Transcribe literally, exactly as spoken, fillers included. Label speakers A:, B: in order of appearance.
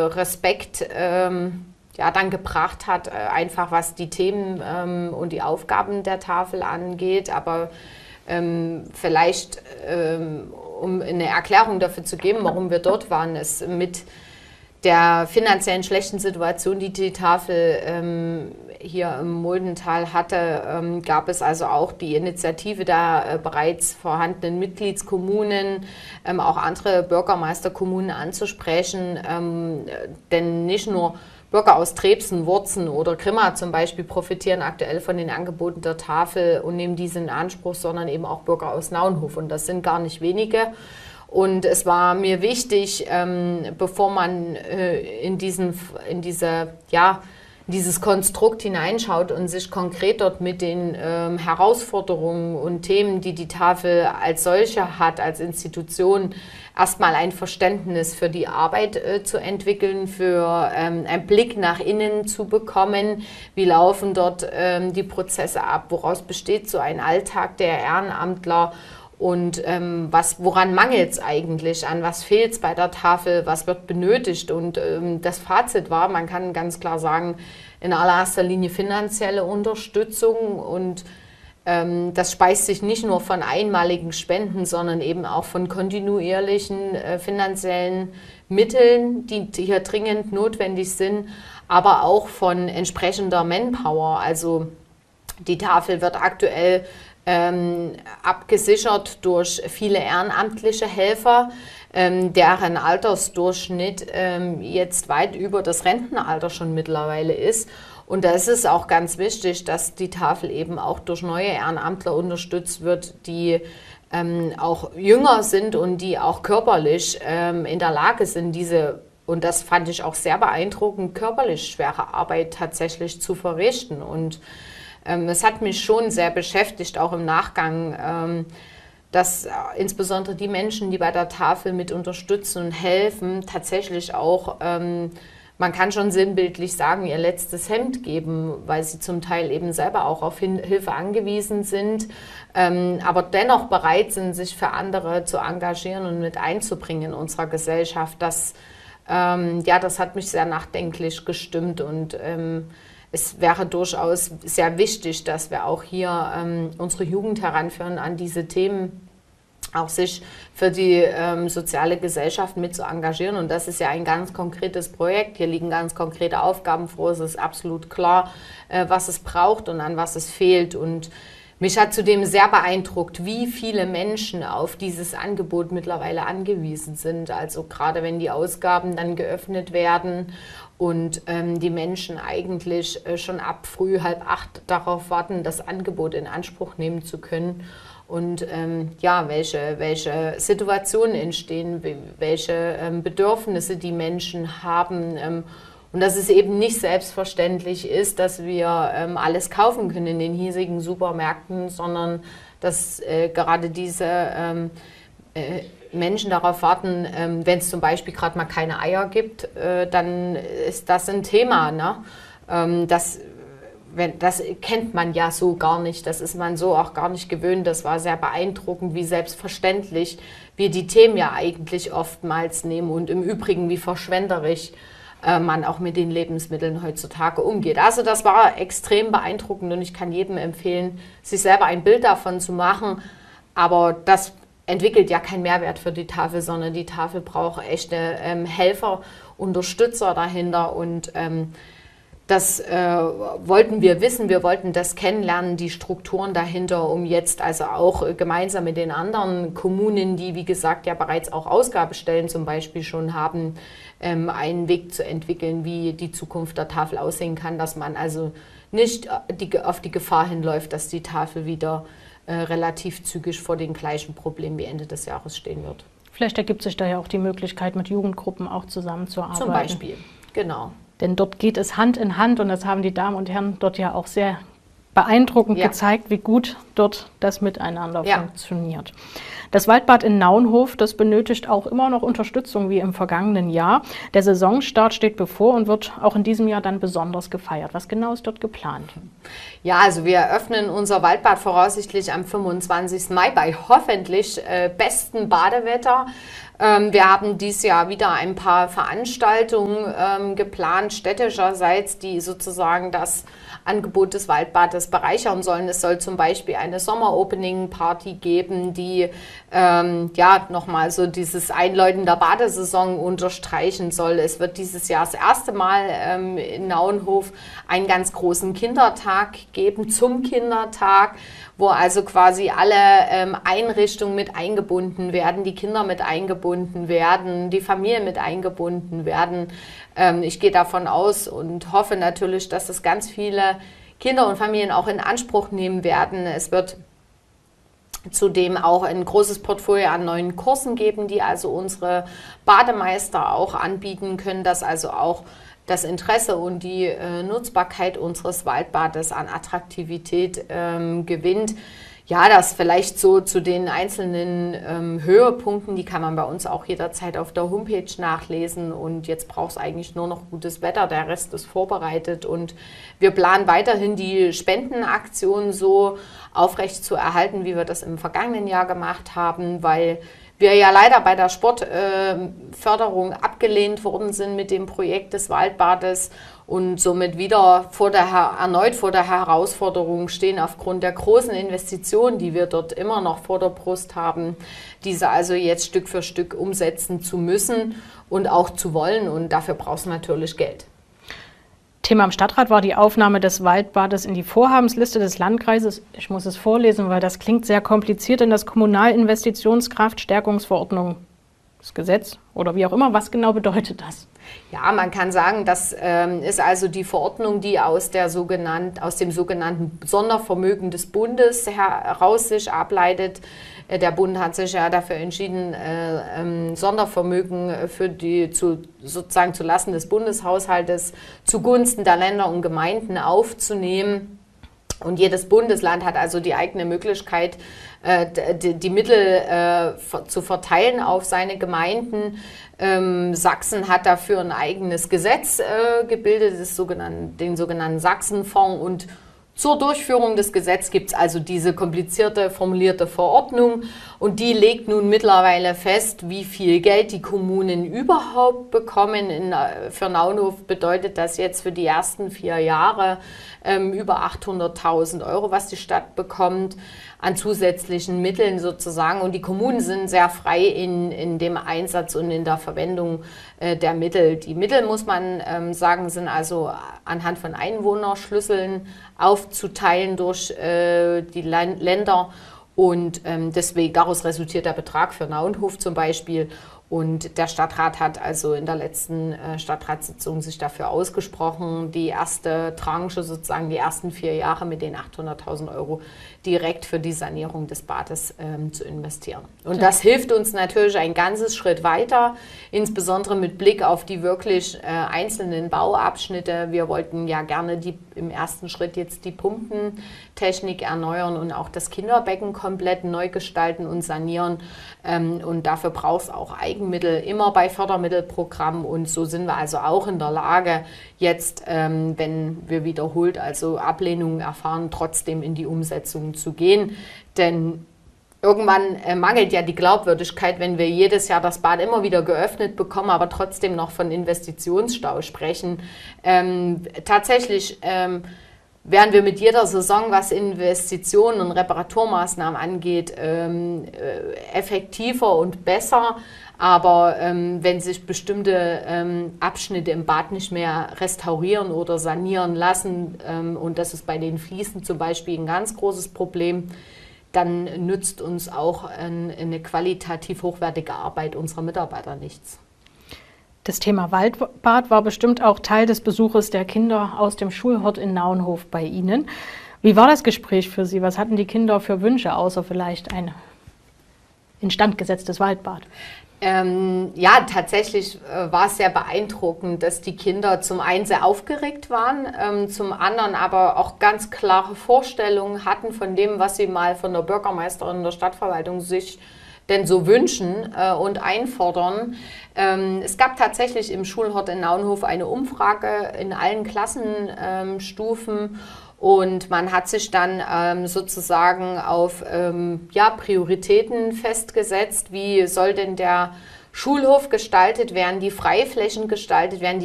A: Respekt ähm, ja, dann gebracht hat, äh, einfach was die Themen ähm, und die Aufgaben der Tafel angeht. Aber ähm, vielleicht, ähm, um eine Erklärung dafür zu geben, warum wir dort waren, ist mit der finanziellen schlechten Situation, die die Tafel ähm, hier im Muldental hatte, ähm, gab es also auch die Initiative der äh, bereits vorhandenen Mitgliedskommunen, ähm, auch andere Bürgermeisterkommunen anzusprechen, ähm, denn nicht nur Bürger aus Trebsen, Wurzen oder Grimma zum Beispiel profitieren aktuell von den Angeboten der Tafel und nehmen diese in Anspruch, sondern eben auch Bürger aus Naunhof, und das sind gar nicht wenige. Und es war mir wichtig, ähm, bevor man äh, in, diesen, in diese, ja, dieses Konstrukt hineinschaut und sich konkret dort mit den ähm, Herausforderungen und Themen, die die Tafel als solche hat, als Institution, erstmal ein Verständnis für die Arbeit äh, zu entwickeln, für ähm, einen Blick nach innen zu bekommen. Wie laufen dort ähm, die Prozesse ab? Woraus besteht so ein Alltag der Ehrenamtler? Und ähm, was, woran mangelt es eigentlich, an was fehlt es bei der Tafel, was wird benötigt? Und ähm, das Fazit war, man kann ganz klar sagen, in allererster Linie finanzielle Unterstützung, und ähm, das speist sich nicht nur von einmaligen Spenden, sondern eben auch von kontinuierlichen äh, finanziellen Mitteln, die, die hier dringend notwendig sind, aber auch von entsprechender Manpower. Also die Tafel wird aktuell Ähm, abgesichert durch viele ehrenamtliche Helfer, ähm, deren Altersdurchschnitt ähm, jetzt weit über das Rentenalter schon mittlerweile ist. Und da ist es auch ganz wichtig, dass die Tafel eben auch durch neue Ehrenamtler unterstützt wird, die ähm, auch jünger sind und die auch körperlich ähm, in der Lage sind, diese, und das fand ich auch sehr beeindruckend, körperlich schwere Arbeit tatsächlich zu verrichten. Und es hat mich schon sehr beschäftigt, auch im Nachgang, dass insbesondere die Menschen, die bei der Tafel mit unterstützen und helfen, tatsächlich auch, man kann schon sinnbildlich sagen, ihr letztes Hemd geben, weil sie zum Teil eben selber auch auf Hilfe angewiesen sind, aber dennoch bereit sind, sich für andere zu engagieren und mit einzubringen in unserer Gesellschaft. Das, ja, das hat mich sehr nachdenklich gestimmt, und es wäre durchaus sehr wichtig, dass wir auch hier ähm, unsere Jugend heranführen an diese Themen, auch sich für die ähm, soziale Gesellschaft mit zu engagieren. Und das ist ja ein ganz konkretes Projekt. Hier liegen ganz konkrete Aufgaben vor. Es ist absolut klar, äh, was es braucht und an was es fehlt. Und mich hat zudem sehr beeindruckt, wie viele Menschen auf dieses Angebot mittlerweile angewiesen sind. Also gerade wenn die Ausgaben dann geöffnet werden und ähm, die Menschen eigentlich äh, schon ab früh halb acht darauf warten, das Angebot in Anspruch nehmen zu können. Und ähm, ja, welche, welche Situationen entstehen, welche ähm, Bedürfnisse die Menschen haben. Ähm, und dass es eben nicht selbstverständlich ist, dass wir ähm, alles kaufen können in den hiesigen Supermärkten, sondern dass äh, gerade diese ähm, äh, Menschen darauf warten, ähm, wenn es zum Beispiel gerade mal keine Eier gibt, äh, dann ist das ein Thema. Ne? Ähm, das, wenn, das kennt man ja so gar nicht, das ist man so auch gar nicht gewöhnt. Das war sehr beeindruckend, wie selbstverständlich wir die Themen ja eigentlich oftmals nehmen und im Übrigen wie verschwenderisch äh, man auch mit den Lebensmitteln heutzutage umgeht. Also das war extrem beeindruckend, und ich kann jedem empfehlen, sich selber ein Bild davon zu machen, aber das entwickelt ja keinen Mehrwert für die Tafel, sondern die Tafel braucht echte ähm, Helfer, Unterstützer dahinter, und ähm, das äh, wollten wir wissen, wir wollten das kennenlernen, die Strukturen dahinter, um jetzt also auch äh, gemeinsam mit den anderen Kommunen, die wie gesagt ja bereits auch Ausgabestellen zum Beispiel schon haben, ähm, einen Weg zu entwickeln, wie die Zukunft der Tafel aussehen kann, dass man also nicht die, auf die Gefahr hinläuft, dass die Tafel wieder Äh, relativ zügig vor den gleichen Problemen wie Ende des Jahres stehen wird.
B: Vielleicht ergibt sich da ja auch die Möglichkeit, mit Jugendgruppen auch zusammenzuarbeiten.
A: Zum Beispiel, genau.
B: Denn dort geht es Hand in Hand, und das haben die Damen und Herren dort ja auch sehr beeindruckend ja. gezeigt, wie gut dort das Miteinander ja. funktioniert. Das Waldbad in Naunhof, das benötigt auch immer noch Unterstützung wie im vergangenen Jahr. Der Saisonstart steht bevor und wird auch in diesem Jahr dann besonders gefeiert. Was genau ist dort geplant?
A: Ja, also wir eröffnen unser Waldbad voraussichtlich am fünfundzwanzigsten Mai bei hoffentlich äh, bestem Badewetter. Ähm, wir haben dieses Jahr wieder ein paar Veranstaltungen ähm, geplant, städtischerseits, die sozusagen das Angebot des Waldbades bereichern sollen. Es soll zum Beispiel eine Sommer-Opening-Party geben, die ähm, ja nochmal so dieses Einläuten der Badesaison unterstreichen soll. Es wird dieses Jahr das erste Mal ähm, in Naunhof einen ganz großen Kindertag geben, zum Kindertag, wo also quasi alle ähm, Einrichtungen mit eingebunden werden, die Kinder mit eingebunden werden, die Familien mit eingebunden werden. Ähm, ich gehe davon aus und hoffe natürlich, dass es ganz viele Kinder und Familien auch in Anspruch nehmen werden. Es wird zudem auch ein großes Portfolio an neuen Kursen geben, die also unsere Bademeister auch anbieten können, dass also auch das Interesse und die äh, Nutzbarkeit unseres Waldbades an Attraktivität ähm, gewinnt. Ja, das vielleicht so zu den einzelnen ähm, Höhepunkten, die kann man bei uns auch jederzeit auf der Homepage nachlesen. Und jetzt braucht es eigentlich nur noch gutes Wetter, der Rest ist vorbereitet. Und wir planen weiterhin die Spendenaktion so aufrecht zu erhalten, wie wir das im vergangenen Jahr gemacht haben, weil wir ja leider bei der Sportförderung äh, abgelehnt worden sind mit dem Projekt des Waldbades und somit wieder vor der, erneut vor der Herausforderung stehen, aufgrund der großen Investitionen, die wir dort immer noch vor der Brust haben, diese also jetzt Stück für Stück umsetzen zu müssen und auch zu wollen. Und dafür brauchst du natürlich Geld.
B: Thema im Stadtrat war die Aufnahme des Waldbades in die Vorhabensliste des Landkreises. Ich muss es vorlesen, weil das klingt sehr kompliziert, in das Kommunalinvestitionskraftstärkungsverordnung, das Gesetz oder wie auch immer. Was genau bedeutet das?
A: Ja, man kann sagen, das ähm, ist also die Verordnung, die aus, der sogenannten, aus dem sogenannten Sondervermögen des Bundes heraus sich ableitet. Der Bund hat sich ja dafür entschieden, äh, ähm, Sondervermögen für die zu, sozusagen zu Lasten des Bundeshaushaltes zugunsten der Länder und Gemeinden aufzunehmen. Und jedes Bundesland hat also die eigene Möglichkeit, äh, die, die Mittel äh, zu verteilen auf seine Gemeinden. Ähm, Sachsen hat dafür ein eigenes Gesetz äh, gebildet, das sogenannte, den sogenannten Sachsenfonds, und zur Durchführung des Gesetzes gibt es also diese komplizierte formulierte Verordnung, und die legt nun mittlerweile fest, wie viel Geld die Kommunen überhaupt bekommen. In, für Naunhof bedeutet das jetzt für die ersten vier Jahre ähm, über achthunderttausend Euro, was die Stadt bekommt an zusätzlichen Mitteln sozusagen. Und die Kommunen sind sehr frei in, in dem Einsatz und in der Verwendung äh, der Mittel. Die Mittel, muss man ähm, sagen, sind also anhand von Einwohnerschlüsseln aufzuteilen durch äh, die Land Länder. Und ähm, deswegen daraus resultiert der Betrag für Naunhof zum Beispiel. Und der Stadtrat hat also in der letzten äh, Stadtratssitzung sich dafür ausgesprochen, die erste Tranche, sozusagen die ersten vier Jahre mit den achthunderttausend Euro direkt für die Sanierung des Bades ähm, zu investieren. Und das hilft uns natürlich ein ganzes Schritt weiter, insbesondere mit Blick auf die wirklich äh, einzelnen Bauabschnitte. Wir wollten ja gerne die, im ersten Schritt jetzt die Pumpentechnik erneuern und auch das Kinderbecken komplett neu gestalten und sanieren. Ähm, und dafür braucht es auch Eigenmittel, immer bei Fördermittelprogrammen. Und so sind wir also auch in der Lage, jetzt, ähm, wenn wir wiederholt also Ablehnungen erfahren, trotzdem in die Umsetzung zu gehen. Denn irgendwann äh, mangelt ja die Glaubwürdigkeit, wenn wir jedes Jahr das Bad immer wieder geöffnet bekommen, aber trotzdem noch von Investitionsstau sprechen. Ähm, tatsächlich ähm, wären wir mit jeder Saison, was Investitionen und Reparaturmaßnahmen angeht, ähm, äh, effektiver und besser. Aber ähm, wenn sich bestimmte ähm, Abschnitte im Bad nicht mehr restaurieren oder sanieren lassen, ähm, und das ist bei den Fliesen zum Beispiel ein ganz großes Problem, dann nützt uns auch ein, eine qualitativ hochwertige Arbeit unserer Mitarbeiter nichts.
B: Das Thema Waldbad war bestimmt auch Teil des Besuches der Kinder aus dem Schulhort in Naunhof bei Ihnen. Wie war das Gespräch für Sie? Was hatten die Kinder für Wünsche, außer vielleicht ein instand gesetztes Waldbad?
A: Ähm, ja, tatsächlich äh, war es sehr beeindruckend, dass die Kinder zum einen sehr aufgeregt waren, ähm, zum anderen aber auch ganz klare Vorstellungen hatten von dem, was sie mal von der Bürgermeisterin der Stadtverwaltung sich denn so wünschen äh, und einfordern. Ähm, es gab tatsächlich im Schulhort in Naunhof eine Umfrage in allen Klassenstufen. Ähm, Und man hat sich dann ähm, sozusagen auf ähm, ja, Prioritäten festgesetzt. Wie soll denn der Schulhof gestaltet werden, die Freiflächen gestaltet werden,